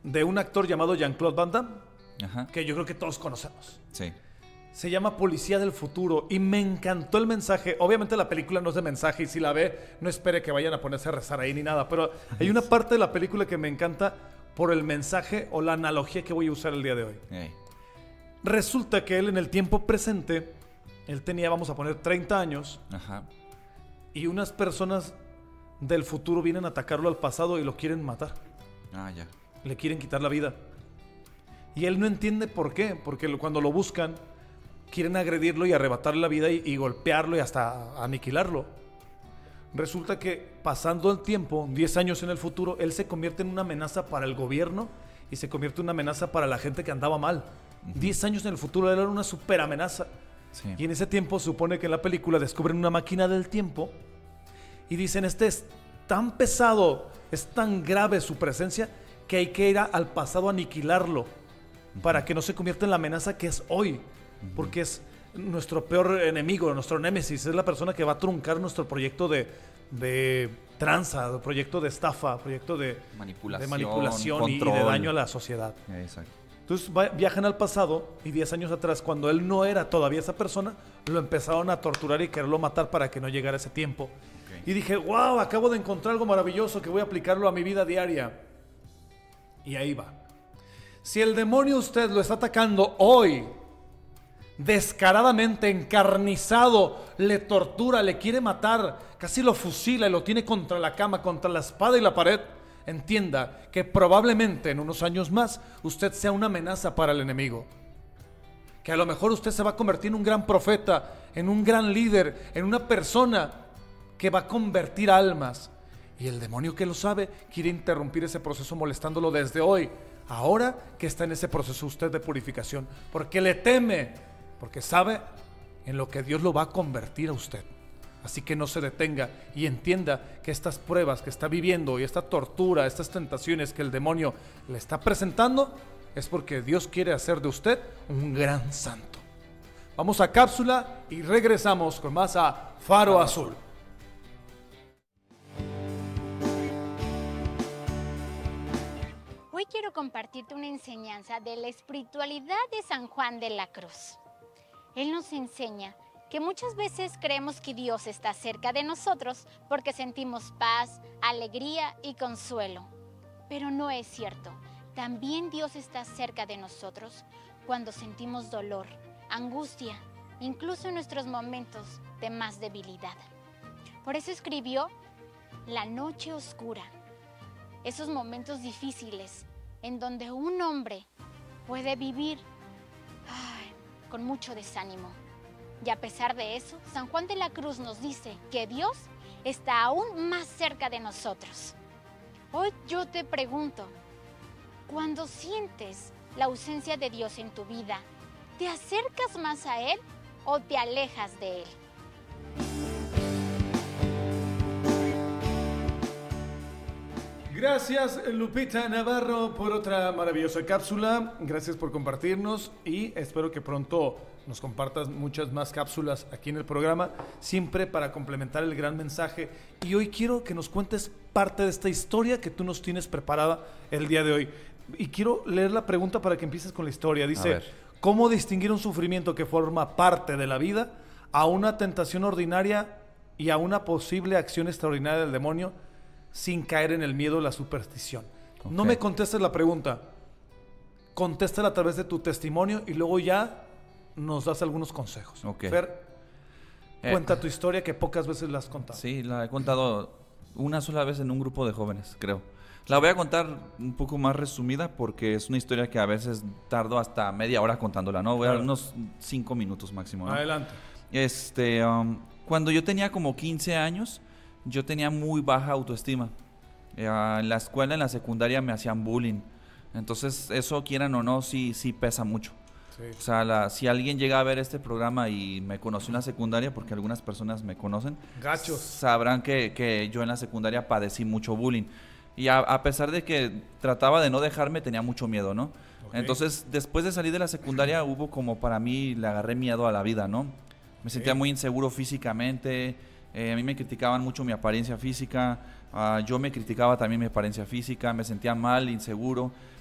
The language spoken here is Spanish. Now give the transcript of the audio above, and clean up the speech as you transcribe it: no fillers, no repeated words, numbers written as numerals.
de un actor llamado Jean-Claude Van Damme, Ajá. que yo creo que todos conocemos. Sí. Se llama Policía del Futuro y me encantó el mensaje. Obviamente la película no es de mensaje y si la ve, no espere que vayan a ponerse a rezar ahí ni nada, pero hay una parte de la película que me encanta por el mensaje o la analogía que voy a usar el día de hoy. Hey. Resulta que él en el tiempo presente, él tenía, vamos a poner, 30 años Ajá. y unas personas del futuro vienen a atacarlo al pasado y lo quieren matar. Ah, ya. Le quieren quitar la vida. Y él no entiende por qué, porque cuando lo buscan, quieren agredirlo y arrebatarle la vida y golpearlo y hasta aniquilarlo. Resulta que pasando el tiempo, 10 años en el futuro, él se convierte en una amenaza para el gobierno y se convierte en una amenaza para la gente que andaba mal. 10 años en el futuro, él era una super amenaza. Sí. Y en ese tiempo supone que en la película descubren una máquina del tiempo y dicen, este es tan pesado, es tan grave su presencia que hay que ir al pasado a aniquilarlo para que no se convierta en la amenaza que es hoy, porque es nuestro peor enemigo, nuestro némesis, es la persona que va a truncar nuestro proyecto de tranza, proyecto de estafa, proyecto de manipulación y de daño a la sociedad. Exacto. Entonces viajan al pasado y 10 años atrás, cuando él no era todavía esa persona, lo empezaron a torturar y quererlo matar para que no llegara ese tiempo. Okay. Y dije, wow, acabo de encontrar algo maravilloso que voy a aplicarlo a mi vida diaria. Y ahí va. Si el demonio usted lo está atacando hoy, descaradamente, encarnizado, le tortura, le quiere matar, casi lo fusila y lo tiene contra la cama, contra la espada y la pared, entienda que probablemente en unos años más usted sea una amenaza para el enemigo. Que a lo mejor usted se va a convertir en un gran profeta, en un gran líder, en una persona que va a convertir almas. Y el demonio, que lo sabe, quiere interrumpir ese proceso molestándolo desde hoy. Ahora que está en ese proceso usted de purificación. Porque le teme, porque sabe en lo que Dios lo va a convertir a usted. Así que no se detenga y entienda que estas pruebas que está viviendo y esta tortura, estas tentaciones que el demonio le está presentando, es porque Dios quiere hacer de usted un gran santo. Vamos a cápsula y regresamos con más a Faro Azul. Hoy quiero compartirte una enseñanza de la espiritualidad de San Juan de la Cruz. Él nos enseña que muchas veces creemos que Dios está cerca de nosotros porque sentimos paz, alegría y consuelo. Pero no es cierto. También Dios está cerca de nosotros cuando sentimos dolor, angustia, incluso en nuestros momentos de más debilidad. Por eso escribió La noche oscura, esos momentos difíciles en donde un hombre puede vivir con mucho desánimo. Y a pesar de eso, San Juan de la Cruz nos dice que Dios está aún más cerca de nosotros. Hoy yo te pregunto, cuando sientes la ausencia de Dios en tu vida, ¿te acercas más a Él o te alejas de Él? Gracias, Lupita Navarro, por otra maravillosa cápsula. Gracias por compartirnos y espero que pronto nos compartas muchas más cápsulas aquí en el programa, siempre para complementar el gran mensaje. Y hoy quiero que nos cuentes parte de esta historia que tú nos tienes preparada el día de hoy. Y quiero leer la pregunta para que empieces con la historia. Dice, ¿cómo distinguir un sufrimiento que forma parte de la vida a una tentación ordinaria y a una posible acción extraordinaria del demonio sin caer en el miedo o la superstición? Okay. No me contestes la pregunta, contéstala a través de tu testimonio y luego ya nos das algunos consejos. Okay. Fer, cuenta tu historia que pocas veces la has contado. Sí, la he contado una sola vez en un grupo de jóvenes, creo. La voy a contar un poco más resumida porque es una historia que a veces tardo hasta media hora contándola, ¿no? Voy a dar unos 5 minutos máximo, ¿no? Adelante. Cuando yo tenía como 15 años, yo tenía muy baja autoestima. En la escuela, en la secundaria, me hacían bullying. Entonces, eso, quieran o no, sí pesa mucho. Sí. O sea, si alguien llega a ver este programa y me conoció en la secundaria, porque algunas personas me conocen, gachos, sabrán que yo en la secundaria padecí mucho bullying. Y a pesar de que trataba de no dejarme, tenía mucho miedo, ¿no? Okay. Entonces, después de salir de la secundaria, hubo como para mí, le agarré miedo a la vida, ¿no? Me sentía muy inseguro físicamente. A mí me criticaban mucho mi apariencia física. Yo me criticaba también mi apariencia física. Me sentía mal, inseguro.